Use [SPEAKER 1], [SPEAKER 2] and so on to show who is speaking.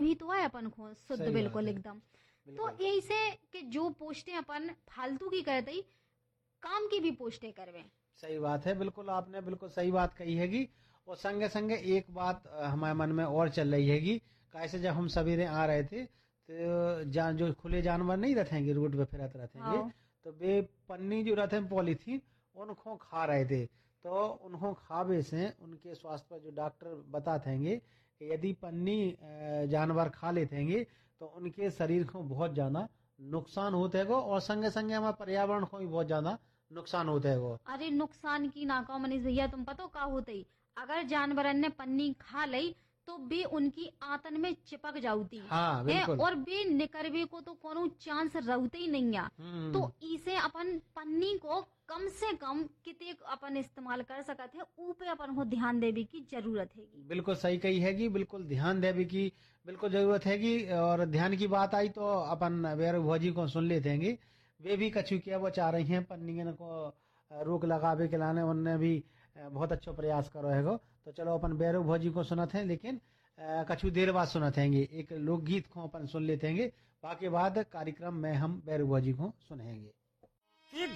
[SPEAKER 1] भी तो है अपन को शुद्ध
[SPEAKER 2] सही बात
[SPEAKER 1] बिल्कुल
[SPEAKER 2] है।
[SPEAKER 1] एकदम। तो
[SPEAKER 2] बिल्कुल
[SPEAKER 1] ऐसे कि जो पोस्टें अपन फालतू की करते काम की भी पोस्टें करवे।
[SPEAKER 2] सही बात है। बिल्कुल आपने बिल्कुल सही बात कही हैगी। और संगे संगे एक बात हमारे मन में और चल रही हैगी। कैसे जब हम सवेरे आ रहे थे तो जो खुले जानवर नहीं रहेंगे रोड पे फिरत रहेंगे,
[SPEAKER 1] हाँ
[SPEAKER 2] तो वे पन्नी जो रहते हैं पॉलीथीन उनको खा रहे थे। तो उनको खावे से उनके स्वास्थ्य पर जो डॉक्टर बताते हैं कि यदि पन्नी जानवर खा लेते हैं तो उनके शरीर को बहुत ज्यादा नुकसान होते हैं और संगे संगे हमारे पर्यावरण को भी बहुत ज्यादा नुकसान होता है वो।
[SPEAKER 1] अरे नुकसान की ना कहो मनीष भैया, तुम पतो का होतई, अगर जानवरन ने पन्नी खा लई तो बे उनकी आंतन में चिपक जाऊती
[SPEAKER 2] हाँ
[SPEAKER 1] है
[SPEAKER 2] बिल्कुल।
[SPEAKER 1] और बे निकरवे को तो कोनो चांस रहते ही नहीं है। तो इसे अपन पन्नी को कम से कम कितने अपन इस्तेमाल कर सकत है, ऊपे अपन को ध्यान देवे की जरूरत हैगी।
[SPEAKER 2] बिल्कुल सही कही हैगी। बिल्कुल ध्यान देवे की बिल्कुल जरूरत हैगी। और ध्यान की बात आई तो अपन वेर भौजी को सुन लेते हैं। वे भी कछु किया वो चाह रही हैं पन्नियन को रोक लगावे के लाने, उनने भी बहुत अच्छा प्रयास करो हैगो। तो चलो अपन बैरू भौजी को सुनत हैं, लेकिन कछु देर बाद सुनत हैंगे। एक लोकगीत को अपन सुन लेते हैं, बाकी बाद कार्यक्रम में हम बैरू भौजी को सुनेंगे।